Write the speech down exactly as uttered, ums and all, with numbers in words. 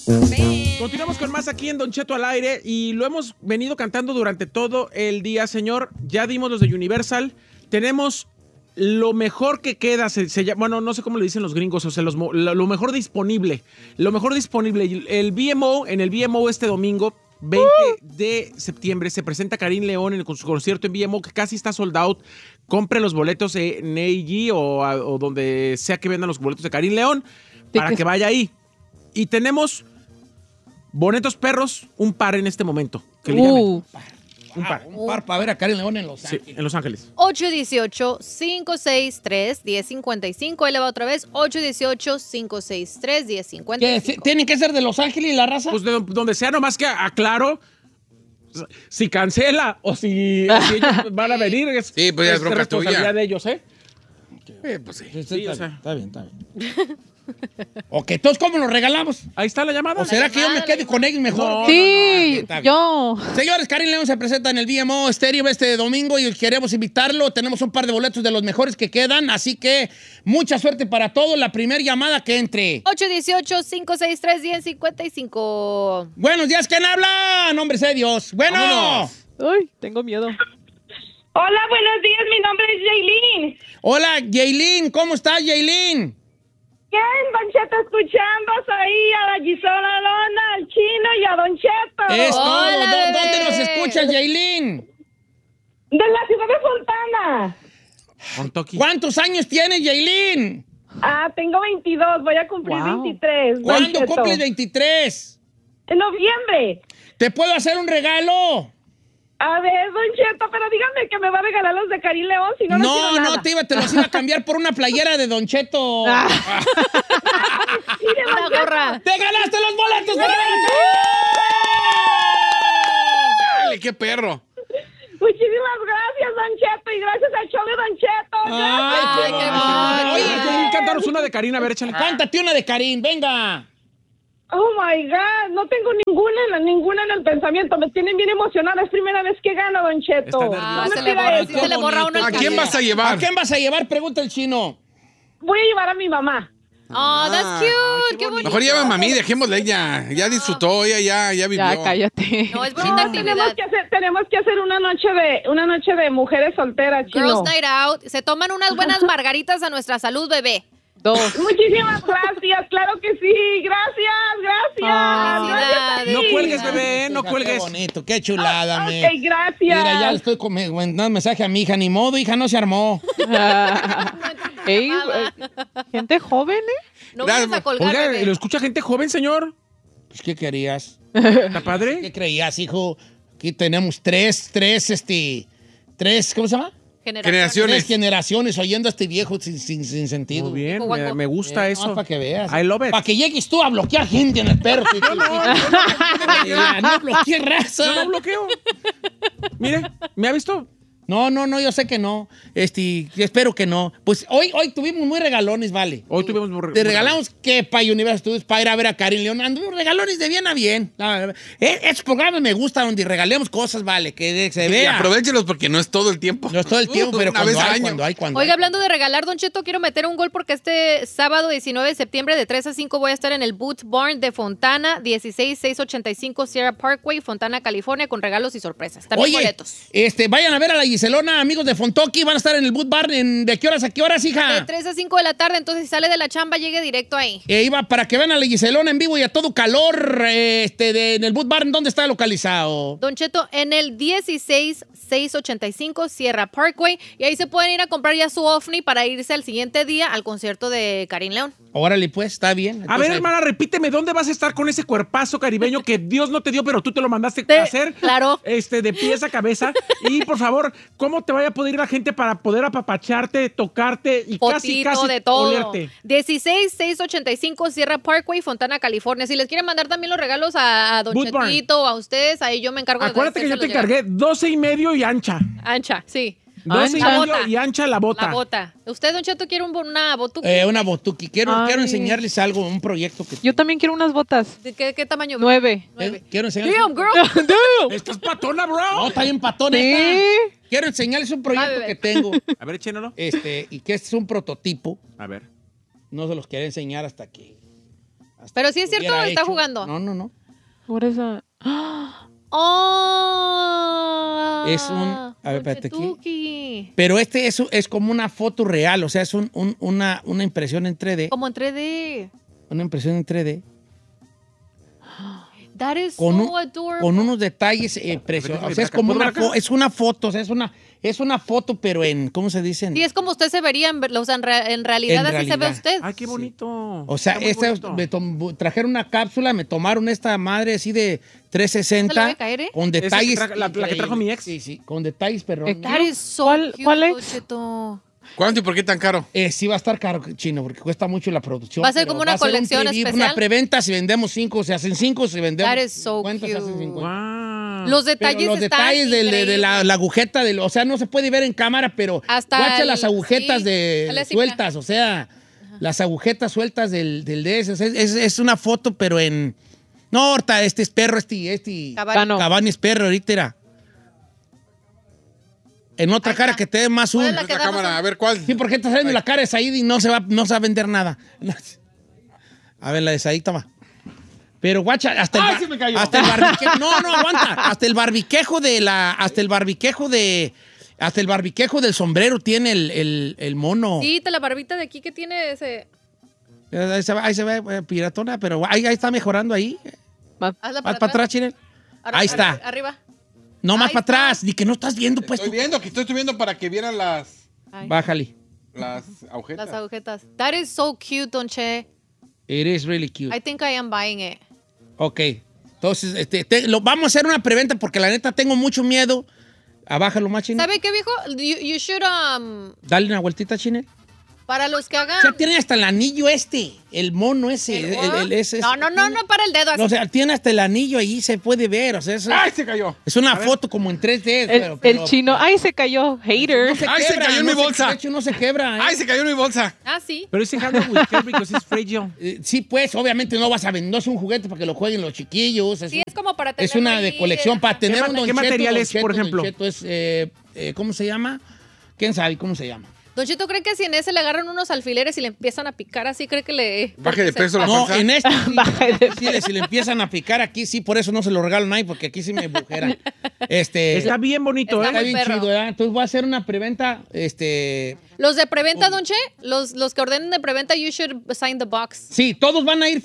Continuamos con más aquí en Don Cheto al aire y lo hemos venido cantando durante todo el día, señor. Ya dimos los de Universal. Tenemos lo mejor que queda, se, se, bueno, no sé cómo le dicen los gringos, o sea, los, lo, lo mejor disponible. Lo mejor disponible. El B M O, en el B M O este domingo, veinte de septiembre, se presenta Karim León en el, con su concierto en B M O, que casi está sold out. Compre los boletos en A E G o, o donde sea que vendan los boletos de Karim León para que vaya ahí. Y tenemos boletos perros, un par en este momento. Que le llamen. Uh. Un par. Un par para ver a Karim León en Los Ángeles. Sí, en Los Ángeles. ocho uno ocho, cinco seis tres, uno cero cinco cinco. Ahí le va otra vez. ocho uno ocho, cinco seis tres, uno cero cinco cinco. ¿Tienen que ser de Los Ángeles y la raza? Pues de donde sea, nomás que aclaro si cancela o si, si ellos van a venir. Es, Sí, pues ya es es bronca responsabilidad tuya. de ellos, ¿eh? Eh, pues sí. Sí, Sí, está, o sea. bien, está bien, está bien. Ok, entonces, ¿cómo nos regalamos? Ahí está la llamada. ¿O será que yo me quede con ellos mejor? No, Sí, Está bien. yo. Señores, Karim León se presenta en el B M O Stereo este domingo y queremos invitarlo. Tenemos un par de boletos de los mejores que quedan, así que mucha suerte para todos. La primera llamada que entre. ocho uno ocho, cinco seis tres, uno cero cinco cinco. Buenos días, ¿quién habla? Nombre sea Dios. Bueno. Vámonos. Ay, tengo miedo. Hola, buenos días, mi nombre es Jaylin. Hola, Yailin. ¿Cómo estás, Yailin? Bien, Don Cheto, escuchando ahí a la Gisela Lona, al Chino y a Don Cheto. Es todo. Hola, ¿Dó- bebé. ¿Dónde nos escuchas, Yailin? De la ciudad de Fontana. Con Toki. ¿Cuántos años tienes, Yailin? Ah, tengo veintidós, voy a cumplir Wow. veintitrés. Don ¿Cuándo Cheto. cumples veintitrés? En noviembre. ¿Te puedo hacer un regalo? A ver, Don Cheto, pero dígame que me va a regalar los de Karim León, si no, no, No, quiero no, nada. te, iba, te los iba a cambiar por una playera de Don Cheto. Mire, Don Una Cheto, gorra. ¡Te ganaste los boletos para ver Dale, qué perro. muchísimas gracias, Don Cheto, y gracias al show de Don Cheto. Ay, Ay, qué qué bonito. bonito. Oye, Jaylin, cántanos una de Karina, a ver, échale. Cántate una de Karim, venga. Oh my God, no tengo ninguna, ninguna en el pensamiento. Me tienen bien emocionada. Es primera vez que gano, Don Cheto. Está nerviosa. Ah, No me se le pida borra, eso. sí se le borra uno el ¿A quién café. vas a llevar? ¿A quién vas a llevar? Pregunta el chino. Voy a llevar a mi mamá. Oh, that's Ah, cute. Qué bonito. Mejor llévame a mí, dejémosle ella. Ya disfrutó, ella ya, ya vivió. Ya, cállate. No, es bonita No, actividad. tenemos que hacer, tenemos que hacer una noche de, una noche de mujeres solteras, Chino. Girls Night Out. Se toman unas buenas margaritas a nuestra salud, bebé. Dos. Muchísimas gracias, claro que sí. Gracias, gracias. Ah, gracias a ti. No cuelgues, bebé, no Qué cuelgues. bonito, qué chulada, me. Ok, gracias. Mira, ya le estoy com- mandando un mensaje a mi hija. Ni modo, hija, no se armó. Ey, eh, gente joven, ¿eh? No vamos a colgar, Oiga, bebé. ¿lo escucha gente joven, señor? Pues, ¿qué querías? ¿Está padre? ¿Qué creías, hijo? Aquí tenemos tres, tres, este, tres, ¿cómo se llama? Generaciones. Tres generaciones oyendo a este viejo sin, sin, sin sentido. Muy bien, Dijo me, Juanjo. me gusta eso. Para que veas. I love it. Para que llegues tú a bloquear gente en el perro. No bloquees raza. Yo no bloqueo. Mire, ¿me ha visto? No, no, no, yo sé que no. Este, espero que no. Pues hoy, hoy tuvimos muy regalones, vale. Hoy tuvimos... muy- Te regalamos que para Universal Studios para ir a ver a Karim León. Anduvimos regalones de bien a bien. La- eh, Estos programas me gustan donde regalemos cosas, vale, que se Y vea. aprovéchelos porque no es todo el tiempo. No es todo el tiempo, pero Una cuando vez al hay, año. cuando hay, cuando Oiga, hay. hablando de regalar, Don Cheto, quiero meter un gol porque este sábado diecinueve de septiembre de tres a cinco voy a estar en el Boot Barn de Fontana, dieciséis mil seiscientos ochenta y cinco Sierra Parkway, Fontana, California, con regalos y sorpresas. También Oye, boletos. este, vayan a ver a la Giselona, amigos de Fontoki, van a estar en el Boot Bar. En, ¿de qué horas a qué horas, De hija? tres a cinco de la tarde, entonces si sale de la chamba, llegue directo ahí. Eh, iba para que vean a la Giselona en vivo y a todo calor, eh, este, de, en el Boot Bar. ¿Dónde está localizado? Don Cheto, en el dieciséis mil seiscientos ochenta y cinco Sierra Parkway, y ahí se pueden ir a comprar ya su OVNI para irse al siguiente día al concierto de Karim León. Órale, pues, está bien. A Entonces, ver, hermana, repíteme, ¿dónde vas a estar con ese cuerpazo caribeño que Dios no te dio, pero tú te lo mandaste Te- a hacer? claro. Este, de pies a cabeza. Y, por favor, ¿cómo te vaya a poder ir la gente para poder apapacharte, tocarte y casi, Potito, casi de todo. olerte? dieciséis mil seiscientos ochenta y cinco Sierra Parkway, Fontana, California. Si les quieren mandar también los regalos a, a Don Boot Barn. Chetito o a ustedes, ahí yo me encargo Acuérdate de que yo te hacérselos encargué doce y medio y ancha. llegar. Ancha, sí. doce y La medio bota. y ancha la bota. La bota. ¿Usted, Don Cheto, quiere un bo- una botuca? Eh, una botuki. Quiero, Ay. quiero enseñarles algo, un proyecto que Yo también quiero unas botas. ¿De qué, qué tamaño? Nueve. Nueve. Eh, quiero enseñarles. Damn, girl. ¿Estás patona, bro? No, está bien patón. Sí. esta. Quiero enseñarles un proyecto bebé. que tengo. A ver, échenelo. Este, y que este es un prototipo. A ver. No se los quiero enseñar hasta que Pero sí es cierto, Hubiera está hecho- jugando. No, no, no. What is that? Oh. Es un- a ver, espérate aquí. Tuki. Pero este es, es como una foto real, o sea, es un, un- una, una impresión en tres D. Como en tres D. Una impresión en tres D. That is Con, so un- adorable. con unos detalles eh, preciosos. O sea, es como ¿Puedo una, ver acá? fo- es una foto, o sea, es una, es una foto, pero en, ¿cómo se dice? Sí, es como usted se vería, en, ver- o sea, en, re- en realidad En así se ve realidad. usted. Ay, qué bonito. O sea, Está muy esta, bonito. me tom- trajeron una cápsula, me tomaron esta madre así de trescientos sesenta. ¿No se le va a caer, eh? Con Esa que detalles. tra- la- la que trajo mi ex. Sí, sí, con detalles, pero. Eh, That is so ¿Cuál- cute, cuál ex? Don Cheto. ¿Cuánto y por qué tan caro? Eh, sí va a estar caro, chino, porque cuesta mucho la producción. Va a ser pero como una va a ser un colección preview, especial. Una preventa, si vendemos cinco, se hacen cinco, si vendemos That is so cincuenta, se hacen cute. cincuenta. Wow. Los Pero detalles los están detalles de, de- de la, increíbles. la agujeta, del, o sea, no se puede ver en cámara, pero Hasta guacha el- las agujetas sí, de dale así, sueltas, o sea, las agujetas sueltas del, del D S. Es, es- es una foto, pero en... No, ahorita, este es perro, este, este... Cavani. Cavani es perro, ahorita era. En otra Ahí cara está. que te dé más zoom. ¿Cuál es la Otra que damos cámara, un- a ver cuál. Sí, porque está saliendo la cara de Said y no se va, no se va a vender nada. A ver, la de Said, toma. Pero guacha, hasta el, ¡Ay, bar- se me cayó! hasta el barbiquejo, no, no, aguanta, hasta el barbiquejo de la, hasta el barbiquejo de, hasta el barbiquejo del sombrero tiene el, el, el mono. Sí, te la barbita de aquí que tiene ese. Ahí se va, ahí se ve eh, piratona, pero ahí, ahí está mejorando ahí. Hazla Más para para atrás, Chinel. Arri- Ahí está. arri- Arriba. No, más Ahí para está. atrás, ni que no estás viendo, pues. Estoy tú. viendo, aquí estoy viendo para que vieran las, Ay, Bájale. las agujetas. las agujetas. That is so cute, Don Che. It is really cute. I think I am buying it. Ok. Entonces, este, te- lo, vamos a hacer una preventa porque la neta tengo mucho miedo. A bájalo más, Chinel. ¿Sabe qué, viejo? You, you should, um, Dale una vueltita, Chinel. para los que O hagan... sea, tiene hasta el anillo este, el mono ese. ¿El el- what? el- ese- no, no, no, no para el dedo. Así. No, o sea, tiene hasta el anillo ahí, se puede ver. O sea, es, ¡Ay, se cayó! es una foto como en tres D. El, pero, el pero- chino. Ay, se cayó. Hater. no se ¡Ay, se quebra, cayó en no mi se- bolsa! De hecho, no se quebra. ¿eh? ¡Ay, se cayó en mi bolsa! Ah, sí. Pero ese handle with care because it's fragile. Eh, sí, pues, obviamente no vas a vender, no es un juguete para que lo jueguen los chiquillos. Es, Sí, un- es como para tener. es una de colección para tener ¿Qué un ma- Don qué Cheto, material Don es, Cheto, por Don ejemplo? Cheto es, eh, eh, ¿cómo se llama? ¿Quién sabe cómo se llama? Don Chito, ¿cree que si en ese le agarran unos alfileres y le empiezan a picar así, cree que le... Baje de porque peso se- la No, panza. en este sí, Baja de sí, le- si le empiezan a picar aquí, sí, por eso no se lo regalan ahí, porque aquí sí me bujeran. Este, Está bien bonito, Está está ¿eh? bien perro. chido, ¿verdad? Entonces voy a hacer una preventa, este... Los de preventa, Don Che, los, los que ordenen de preventa, you should sign the box. Sí, todos van a ir